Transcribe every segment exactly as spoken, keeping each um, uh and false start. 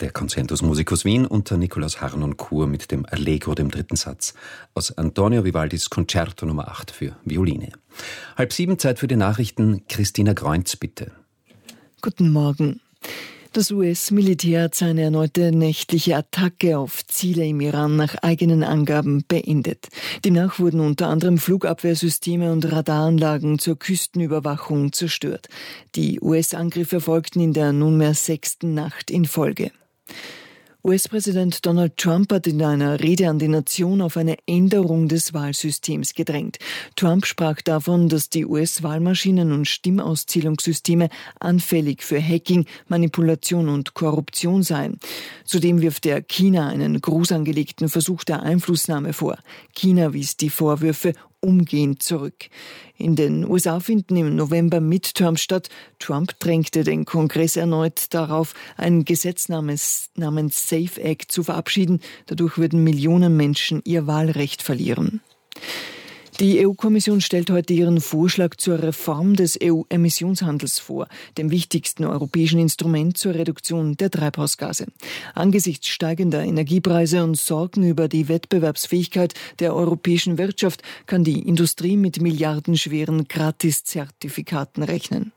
Der Concentus Musicus Wien unter Nikolaus Harnoncourt mit dem Allegro, dem dritten Satz aus Antonio Vivaldis Concerto Nummer acht für Violine. Halb sieben, Zeit für die Nachrichten. Christina Greunz, bitte. Guten Morgen. Das U S-Militär hat seine erneute nächtliche Attacke auf Ziele im Iran nach eigenen Angaben beendet. Demnach wurden unter anderem Flugabwehrsysteme und Radaranlagen zur Küstenüberwachung zerstört. Die U S-Angriffe folgten in der nunmehr sechsten Nacht in Folge. U S-Präsident Donald Trump hat in einer Rede an die Nation auf eine Änderung des Wahlsystems gedrängt. Trump sprach davon, dass die U S-Wahlmaschinen und Stimmauszählungssysteme anfällig für Hacking, Manipulation und Korruption seien. Zudem wirft er China einen groß angelegten Versuch der Einflussnahme vor. China wies die Vorwürfe umgehend zurück. In den U S A finden im November Midterms statt. Trump drängte den Kongress erneut darauf, ein Gesetz namens, namens SAFE Act zu verabschieden. Dadurch würden Millionen Menschen ihr Wahlrecht verlieren. Die E U-Kommission stellt heute ihren Vorschlag zur Reform des E U-Emissionshandels vor, dem wichtigsten europäischen Instrument zur Reduktion der Treibhausgase. Angesichts steigender Energiepreise und Sorgen über die Wettbewerbsfähigkeit der europäischen Wirtschaft kann die Industrie mit milliardenschweren Gratiszertifikaten rechnen.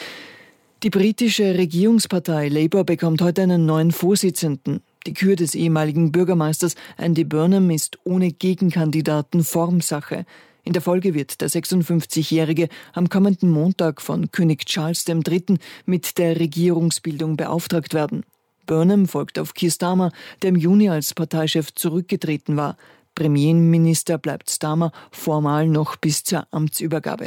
Die britische Regierungspartei Labour bekommt heute einen neuen Vorsitzenden. Die Kür des ehemaligen Bürgermeisters Andy Burnham ist ohne Gegenkandidaten Formsache. In der Folge wird der sechsundfünfzigjährige am kommenden Montag von König Charles der Dritte mit der Regierungsbildung beauftragt werden. Burnham folgt auf Keir Starmer, der im Juni als Parteichef zurückgetreten war. Premierminister bleibt Starmer formal noch bis zur Amtsübergabe.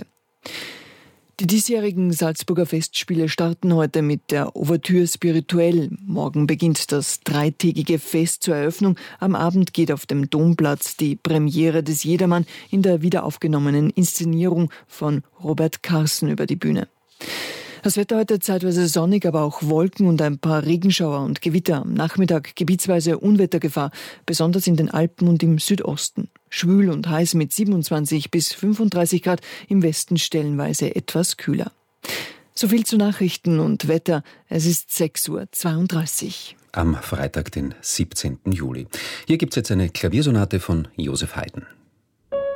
Die diesjährigen Salzburger Festspiele starten heute mit der Ouverture Spirituelle. Morgen beginnt das dreitägige Fest zur Eröffnung. Am Abend geht auf dem Domplatz die Premiere des Jedermann in der wiederaufgenommenen Inszenierung von Robert Carsen über die Bühne. Das Wetter heute zeitweise sonnig, aber auch Wolken und ein paar Regenschauer und Gewitter. Am Nachmittag gebietsweise Unwettergefahr, besonders in den Alpen und im Südosten. Schwül und heiß mit siebenundzwanzig bis fünfunddreißig Grad, im Westen stellenweise etwas kühler. So viel zu Nachrichten und Wetter. Es ist sechs Uhr zweiunddreißig. Am Freitag, den siebzehnten Juli. Hier gibt's jetzt eine Klaviersonate von Josef Haydn.